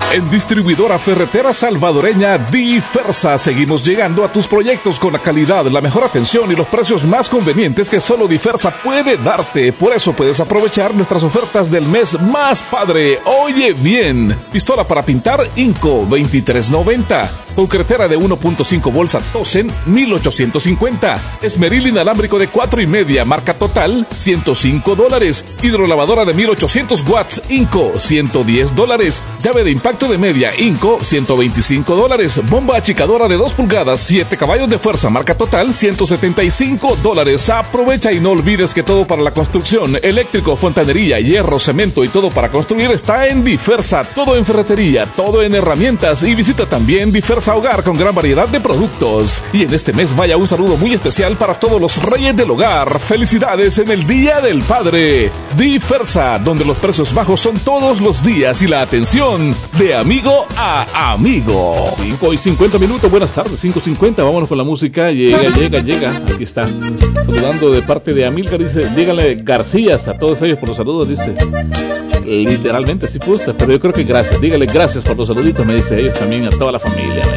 En Distribuidora Ferretera Salvadoreña Difersa seguimos llegando a tus proyectos con la calidad, la mejor atención y los precios más convenientes que solo Difersa puede darte. Por eso puedes aprovechar nuestras ofertas del mes más padre. Oye bien, pistola para pintar Inco $23.90, concretera de 1.5 bolsa Tosen $1,850, esmeril inalámbrico de 4.5 marca Total $105, hidrolavadora de 1.800 watts Inco $110, llave de impacto de media Inco $125, bomba achicadora de 2 pulgadas 7 caballos de fuerza marca Total $175. Aprovecha y no olvides que todo para la construcción, eléctrico, fontanería, hierro, cemento y todo para construir está en Difersa. Todo en ferretería, todo en herramientas, y visita también Difersa Hogar con gran variedad de productos. Y en este mes vaya un saludo muy especial para todos los reyes del hogar. Felicidades en el Día del Padre. Difersa, donde los precios bajos son todos los días y la atención de amigo a amigo. 5:50, buenas tardes, 5:50, vámonos con la música. Llega, aquí está. Saludando de parte de Amílcar, dice, díganle Garcías a todos ellos por los saludos, dice. Literalmente así puse, pero yo creo que gracias, díganle gracias por los saluditos, me dice ellos también, a toda la familia.